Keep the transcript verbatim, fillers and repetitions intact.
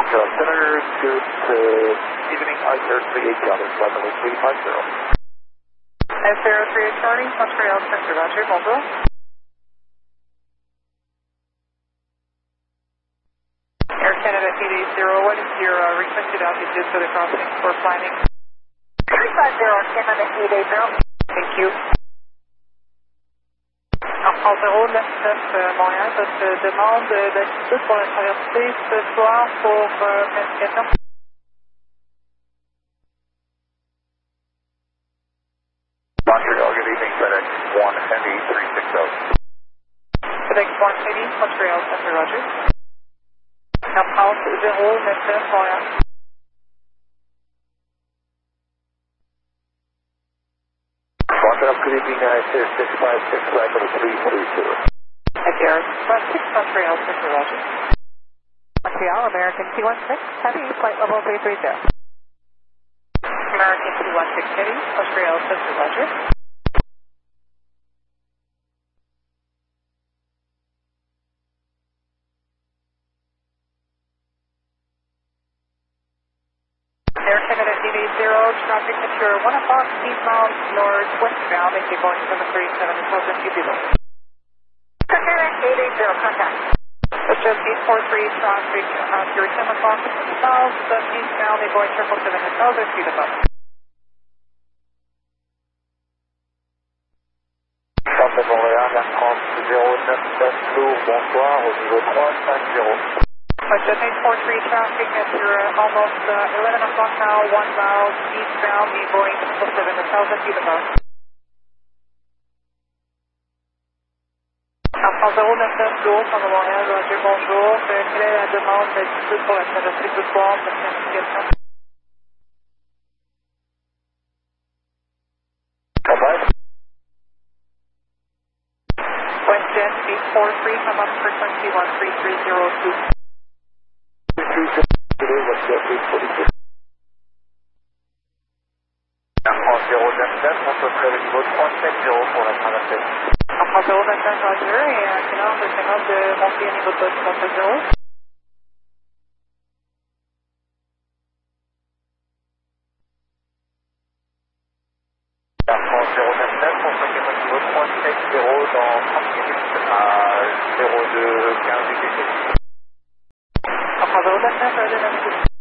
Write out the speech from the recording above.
Montreal Center, good uh, evening, I zero three eight Calvin, flight level three five zero. S zero three eight Charlie, Montreal Center, Roger, bonjour. Air Canada eight eight zero, what is your uh, requested altitude for the crossing for climbing? three five zero, Canada eight eight zero. Thank you. En zéro neuf neuf euh, Montréal, ça se demande d'altitude pour la traversée ce soir pour euh, planification. Montreal, good evening, FedEx one Heavy three six zero. FedEx one Heavy, Montreal Center, Roger. Air France zéro neuf neuf Montréal. Montreal, good evening, I six five six, flight level three three two. Air six Montreal Center, Roger. Montreal, American two one six, Heavy, flight level three three zero. American two one six Heavy, Montreal Center, Roger. Air Canada eight eight zero, traffic secure one o'clock, eastbound northwestbound, if you're going from the three seven thousand feet below. Air Canada eight eight zero, contact. It's just eight four three traffic, uh, you're ten o'clock, south, eastbound, you're going triple seven thousand feet above. Parfait, Montréal, Air France zéro neuf neuf Tours, bonsoir, au niveau trois cinq zéro. It's just eight four three traffic, as you're uh, almost uh, eleven o'clock now, one mile eastbound, you're going triple seven thousand feet above. En zéro neuf neuf Tours, sur le Montréal, Roger, bonjour. Euh, quelle est la demande d'altitude pour la traversée ce soir de planification? Bye-bye. WestJet eight four three, come up frequency one three three zero two. Today, WestJet eight forty-six. Air France zéro neuf neuf, on peut faire le niveau trois sept zéro pour la traversée. En zéro neuf neuf Roger, et à quelle heure je demande de monter au niveau de trois sept zéro? Air France zéro neuf neuf, on peut faire le niveau trois sept zéro dans trente minutes à zéro deux quinze U T C. En zéro neuf neuf, Roger, merci.